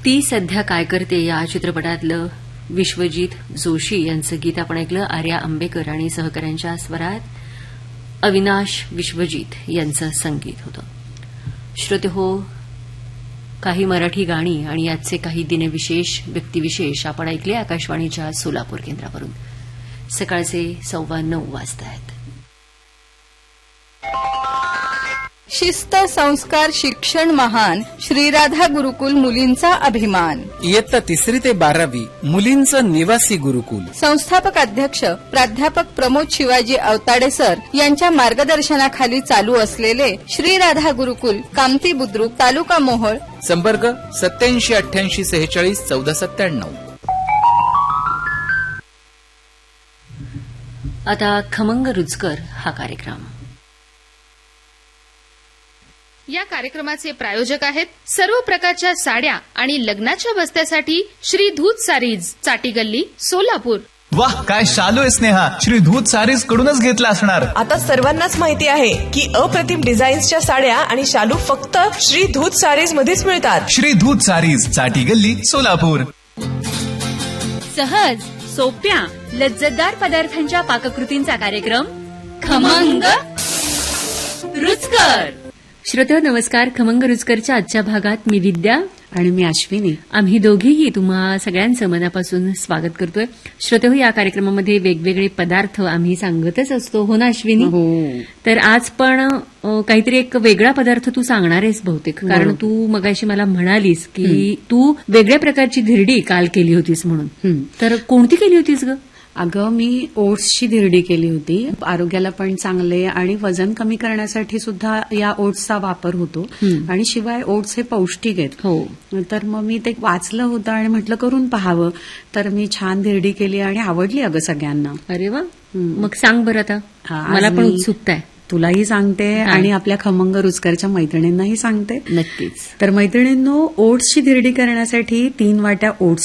ती सध्या काय करते या चित्रपटातलं विश्वजित जोशी यांचं गीत आपण ऐकलं. आर्या आंबेकर आणि सहकाऱ्यांच्या स्वरात अविनाश विश्वजित यांचं संगीत होतं. श्रोतेहो, काही मराठी गाणी आणि याचे काही दिनविशेष व्यक्तिविशेष आपण ऐकले आकाशवाणीच्या सोलापूर केंद्रावरून. सकाळचे 9:15 वाजता आहेत. शिस्त, संस्कार, शिक्षण महान. श्रीराधा गुरुकुल मुलींचा अभिमान. इयत्ता 3री ते 12वी मुलींचं निवासी गुरुकुल. संस्थापक अध्यक्ष प्राध्यापक प्रमोद शिवाजी अवताडे सर यांच्या मार्गदर्शनाखाली चालू असलेले श्रीराधा गुरुकुल, कामती बुद्रुक, तालुका मोहोळ. संपर्क 8788 46 1497. आता खमंग रुचकर हा कार्यक्रम. या कार्यक्रमाचे प्रायोजक आहेत सर्व प्रकारच्या साड्या आणि लग्नाच्या बस्त्यासाठी श्री धूत सारीज, चाटी गल्ली, सोलापूर. वाह, काय शालू आहे स्नेहा. श्री धूत सारीज कडूनच घेतला असणार. आता सर्वांनाच माहिती आहे की अप्रतिम डिझाईन्सच्या साड्या आणि शालू फक्त श्री धूत सारीज मध्येच मिळतात. श्री धूत सारीज, चाटी गल्ली, सोलापूर. सहज, सोप्या, लज्जतदार पदार्थांच्या पाककृतींचा कार्यक्रम खमंग रुचकर. श्रोते नमस्कार. खमंग रुचकरच्या आजच्या भागात मी विद्या आणि मी अश्विनी. आम्ही दोघीही तुम्हा सगळ्यांचं मनापासून स्वागत करतोय. श्रोते या कार्यक्रमामध्ये वेगवेगळे पदार्थ आम्ही सांगतच असतो, हो ना अश्विनी? हो. तर आज पण काहीतरी एक वेगळा पदार्थ तू सांगणार आहेस बहुतेक, कारण तू मगाशी मला म्हणालीस की तू वेगळ्या प्रकारची धिरडी काल केली होतीस म्हणून. तर कोणती केली होतीस ग? अगं, मी ओट्सची धिरडी केली होती. आरोग्याला पण चांगले आणि वजन कमी करण्यासाठी सुद्धा या ओट्सचा वापर होतो. आणि शिवाय ओट्स हे पौष्टिक आहेत. हो. तर मग मी ते वाचलं होतं आणि म्हटलं करून पाहावं. तर मी छान धिरडी केली आणि आवडली अगं सगळ्यांना. अरे वा. मग सांग बरं आता, मला पण उत्सुकता आहे. तुलाही सांगते आणि आपल्या खमंग रुचकरच्या मैत्रिणींनाही सांगते. नक्कीच. तर मैत्रिणींनो, ओट्सची धिरडी करण्यासाठी 3 वाट्या ओट्स